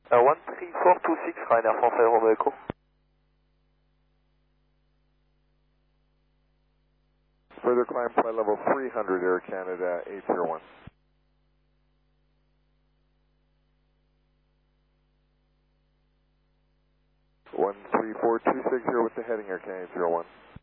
13426, Ryanair Français Romeo Echo. Further climb flight level 300 Air Canada 801. One 3426 here with the heading Air Canada 801.